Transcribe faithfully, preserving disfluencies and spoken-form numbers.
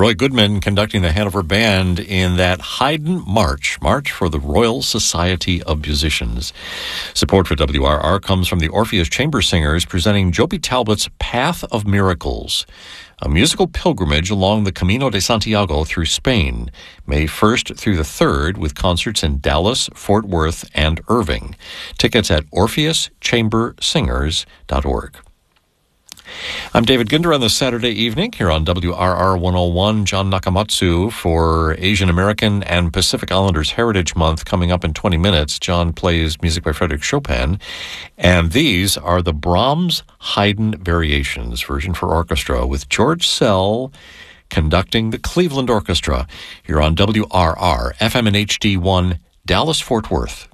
Roy Goodman conducting the Hanover Band in that Haydn March, March for the Royal Society of Musicians. Support for W R R comes from the Orpheus Chamber Singers presenting Joby Talbot's Path of Miracles, a musical pilgrimage along the Camino de Santiago through Spain, May first through the third, with concerts in Dallas, Fort Worth, and Irving. Tickets at orpheus chamber singers dot org. I'm David Ginder on this Saturday evening here on W R R one oh one. John Nakamatsu for Asian American and Pacific Islanders Heritage Month coming up in twenty minutes. John plays music by Frédéric Chopin, and these are the Brahms Haydn Variations, version for orchestra, with George Szell conducting the Cleveland Orchestra here on W R R, F M and H D one, Dallas-Fort Worth.